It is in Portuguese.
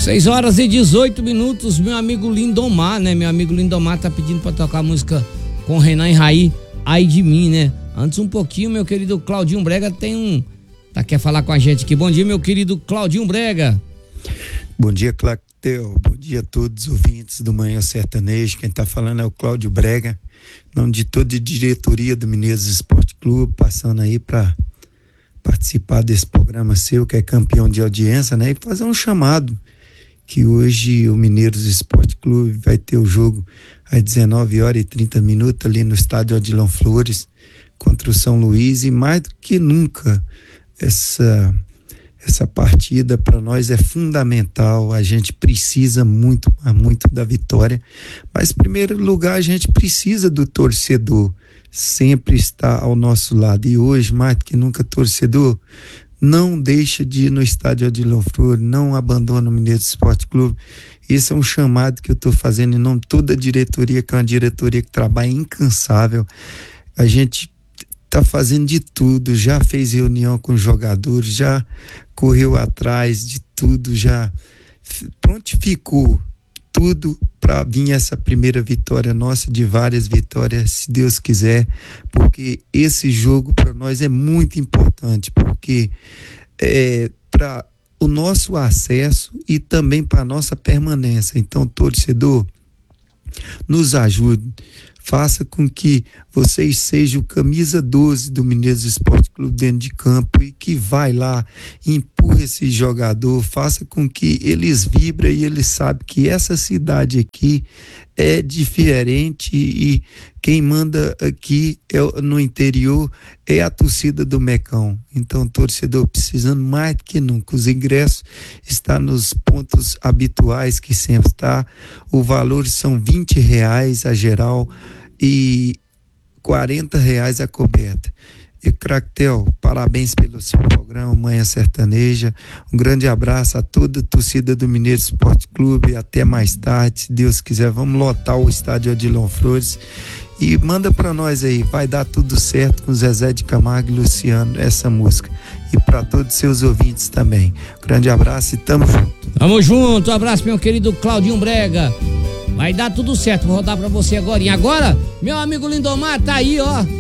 6h18, meu amigo Lindomar, né? Meu amigo Lindomar tá pedindo pra tocar música com Renan e Raí, Ai de Mim, né? Antes um pouquinho, meu querido Claudinho Brega quer falar com a gente aqui. Bom dia, meu querido Claudinho Brega. Bom dia, Clactel. Bom dia a todos os ouvintes do Manhã Sertanejo. Quem tá falando é o Cláudio Brega, em nome de toda a diretoria do Mineiros Esporte Clube, passando aí para participar desse programa seu, que é campeão de audiência, né? E fazer um chamado, que hoje o Mineiros Esporte Clube vai ter o jogo às 19h30 ali no estádio Odilon Flores contra o São Luís, e mais do que nunca essa partida para nós é fundamental. A gente precisa muito da vitória, mas em primeiro lugar a gente precisa do torcedor sempre estar ao nosso lado, e hoje mais do que nunca, torcedor, não deixa de ir no estádio Odilon Flores, não abandona o Mineiros Esporte Clube. Esse é um chamado que eu estou fazendo em nome de toda a diretoria, que é uma diretoria que trabalha incansável. A gente está fazendo de tudo, já fez reunião com os jogadores, já correu atrás de tudo, já prontificou tudo para vir essa primeira vitória nossa, de várias vitórias, se Deus quiser, porque esse jogo para nós é muito importante, porque para o nosso acesso e também para a nossa permanência. Então, torcedor, nos ajude, faça com que vocês sejam camisa 12 do Mineiros Esporte Clube dentro de campo, e que vai lá, empurre esse jogador, faça com que eles vibrem e eles sabem que essa cidade aqui é diferente, e quem manda aqui no interior é a torcida do Mecão. Então, torcedor, precisando mais do que nunca, os ingressos estão nos pontos habituais que sempre está, o valor são R$20 a geral e R$40 a coberta. E Cractel, parabéns pelo seu programa Manhã Sertaneja, um grande abraço a toda a torcida do Mineiro Esporte Clube, até mais tarde, se Deus quiser, vamos lotar o estádio Odilon Flores, e manda pra nós aí, vai dar tudo certo com Zezé de Camargo e Luciano, essa música, e pra todos os seus ouvintes também, grande abraço e tamo junto. Tamo junto, um abraço, meu querido Claudinho Brega, vai dar tudo certo, vou rodar pra você agora, e agora, meu amigo Lindomar tá aí, ó,